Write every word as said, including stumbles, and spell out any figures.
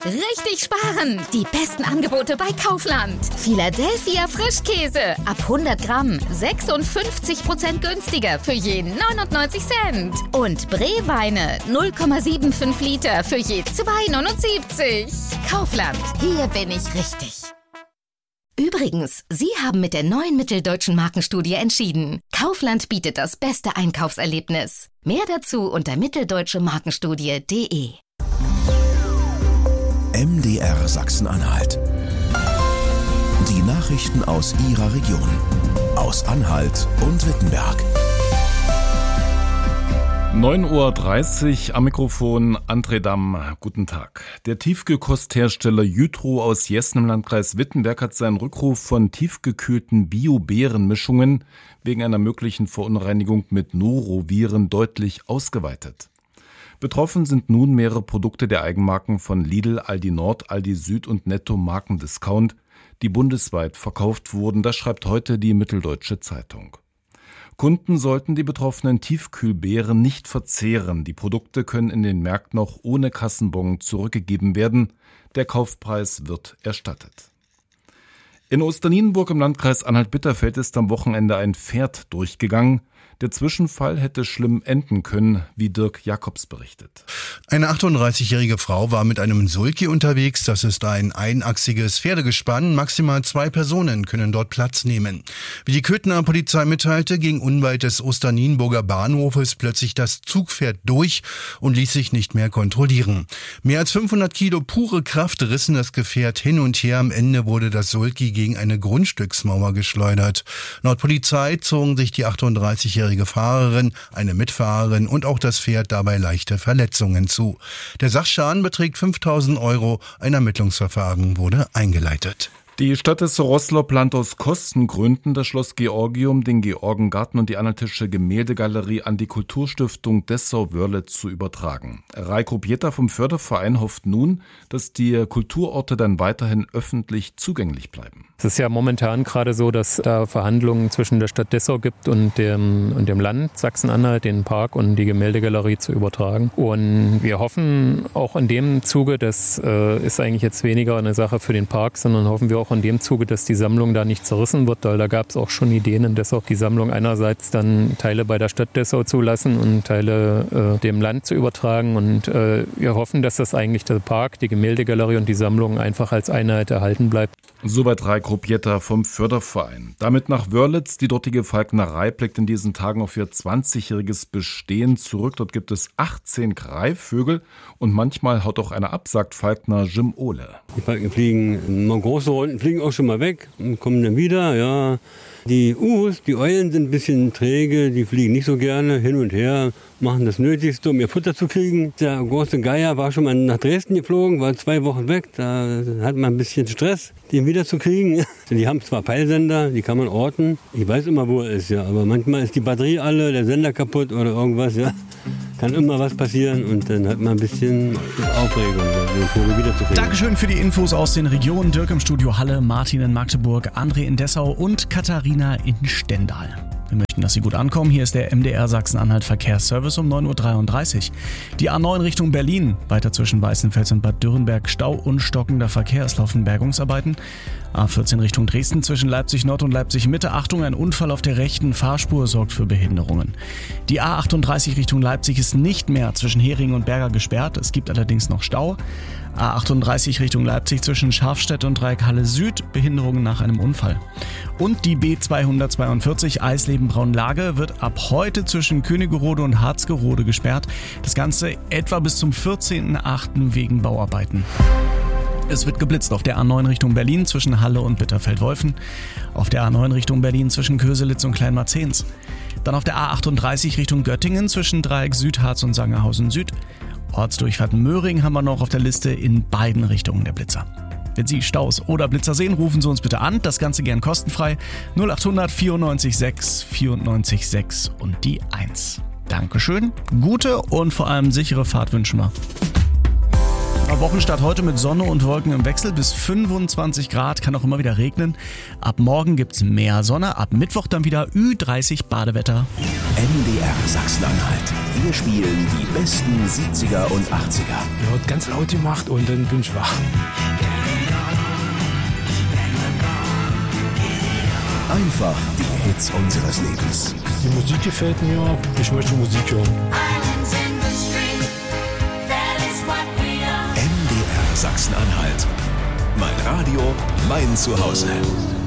Richtig sparen! Die besten Angebote bei Kaufland. Philadelphia Frischkäse. Ab hundert Gramm. sechsundfünfzig Prozent günstiger für je neunundneunzig Cent. Und Bree-Weine. null Komma fünfundsiebzig Liter für je zwei neunundsiebzig. Kaufland. Hier bin ich richtig. Übrigens, Sie haben mit der neuen Mitteldeutschen Markenstudie entschieden. Kaufland bietet das beste Einkaufserlebnis. Mehr dazu unter mitteldeutsche markenstudie punkt de. M D R Sachsen-Anhalt. Die Nachrichten aus Ihrer Region. Aus Anhalt und Wittenberg. neun Uhr dreißig am Mikrofon André Damm. Guten Tag. Der Tiefkühlkosthersteller Jytro aus Jessen im Landkreis Wittenberg hat seinen Rückruf von tiefgekühlten Bio-Beerenmischungen wegen einer möglichen Verunreinigung mit Noroviren deutlich ausgeweitet. Betroffen sind nun mehrere Produkte der Eigenmarken von Lidl, Aldi Nord, Aldi Süd und Netto Markendiscount, die bundesweit verkauft wurden. Das schreibt heute die Mitteldeutsche Zeitung. Kunden sollten die betroffenen Tiefkühlbeeren nicht verzehren. Die Produkte können in den Märkten auch ohne Kassenbon zurückgegeben werden. Der Kaufpreis wird erstattet. In Osternienburg im Landkreis Anhalt-Bitterfeld ist am Wochenende ein Pferd durchgegangen. Der Zwischenfall hätte schlimm enden können, wie Dirk Jakobs berichtet. Eine achtunddreißigjährige Frau war mit einem Sulky unterwegs. Das ist ein einachsiges Pferdegespann. Maximal zwei Personen können dort Platz nehmen. Wie die Köthener Polizei mitteilte, ging unweit des Osternienburger Bahnhofes plötzlich das Zugpferd durch und ließ sich nicht mehr kontrollieren. Mehr als fünfhundert Kilo pure Kraft rissen das Gefährt hin und her. Am Ende wurde das Sulky gegen eine Grundstücksmauer geschleudert. Laut Polizei zogen sich die achtunddreißigjährige Fahrerin, eine Mitfahrerin und auch das Pferd dabei leichte Verletzungen zu. Der Sachschaden beträgt fünftausend Euro. Ein Ermittlungsverfahren wurde eingeleitet. Die Stadt Dessau-Roßlau plant aus Kostengründen das Schloss Georgium, den Georgengarten und die Anhaltische Gemäldegalerie an die Kulturstiftung Dessau-Wörlitz zu übertragen. Reiko Pieter vom Förderverein hofft nun, dass die Kulturorte dann weiterhin öffentlich zugänglich bleiben. Es ist ja momentan gerade so, dass da Verhandlungen zwischen der Stadt Dessau gibt und dem, und dem Land Sachsen-Anhalt, den Park und die Gemäldegalerie zu übertragen. Und wir hoffen auch in dem Zuge, das äh, ist eigentlich jetzt weniger eine Sache für den Park, sondern hoffen wir auch in dem Zuge, dass die Sammlung da nicht zerrissen wird, weil da gab es auch schon Ideen in Dessau, die Sammlung einerseits dann Teile bei der Stadt Dessau zu lassen und Teile äh, dem Land zu übertragen. Und äh, wir hoffen, dass das eigentlich der Park, die Gemäldegalerie und die Sammlung einfach als Einheit erhalten bleibt. Soweit Reiko Pieter vom Förderverein. Damit nach Wörlitz. Die dortige Falknerei blickt in diesen Tagen auf ihr zwanzigjähriges Bestehen zurück. Dort gibt es achtzehn Greifvögel und manchmal haut auch einer ab, sagt Falkner Jim Ohle. Die Falken fliegen, mal große Runden fliegen auch schon mal weg und kommen dann wieder, ja. Die Uhus, die Eulen sind ein bisschen träge, die fliegen nicht so gerne hin und her, machen das Nötigste, um ihr Futter zu kriegen. Der große Geier war schon mal nach Dresden geflogen, war zwei Wochen weg, da hat man ein bisschen Stress, den wiederzukriegen. Die haben zwar Peilsender, die kann man orten, ich weiß immer, wo er ist, ja, aber manchmal ist die Batterie alle, der Sender kaputt oder irgendwas, ja. Kann immer was passieren und dann hat man ein bisschen Aufregung, den Vogel wiederzukriegen. Dankeschön für die Infos aus den Regionen. Dirk im Studio Halle, Martin in Magdeburg, André in Dessau und Katharina in Stendal. Wir möchten, dass Sie gut ankommen. Hier ist der M D R Sachsen-Anhalt Verkehrsservice um neun Uhr dreiunddreißig. Die A neun Richtung Berlin, weiter zwischen Weißenfels und Bad Dürrenberg, Stau und stockender Verkehr. Es laufen Bergungsarbeiten. A vierzehn Richtung Dresden zwischen Leipzig Nord und Leipzig Mitte. Achtung, ein Unfall auf der rechten Fahrspur sorgt für Behinderungen. Die A achtunddreißig Richtung Leipzig ist nicht mehr zwischen Heringen und Berger gesperrt. Es gibt allerdings noch Stau. A achtunddreißig Richtung Leipzig zwischen Scharfstedt und Dreieck Halle Süd, Behinderungen nach einem Unfall. Und die B zweihundertzweiundvierzig Eisleben-Braunlage wird ab heute zwischen Königerode und Harzgerode gesperrt. Das Ganze etwa bis zum vierzehnten achten wegen Bauarbeiten. Es wird geblitzt auf der A neun Richtung Berlin zwischen Halle und Bitterfeld-Wolfen, auf der A neun Richtung Berlin zwischen Köselitz und Kleinmarzens, dann auf der A achtunddreißig Richtung Göttingen zwischen Dreieck Südharz und Sangerhausen Süd. Ortsdurchfahrt Möhring haben wir noch auf der Liste, in beiden Richtungen der Blitzer. Wenn Sie Staus oder Blitzer sehen, rufen Sie uns bitte an, das Ganze gern kostenfrei, null achthundert vierundneunzig sechs vierundneunzig sechs und die eins. Dankeschön, gute und vor allem sichere Fahrt wünschen wir. Ja, Wochenstart heute mit Sonne und Wolken im Wechsel bis fünfundzwanzig Grad, kann auch immer wieder regnen. Ab morgen gibt's mehr Sonne, ab Mittwoch dann wieder Ü dreißig Badewetter. M D R Sachsen-Anhalt. Wir spielen die besten siebziger und achtziger. Ja, hat ganz laut gemacht und dann bin ich wach. Einfach die Hits unseres Lebens. Die Musik gefällt mir, ich möchte Musik hören. M D R Sachsen-Anhalt. Mein Radio, mein Zuhause.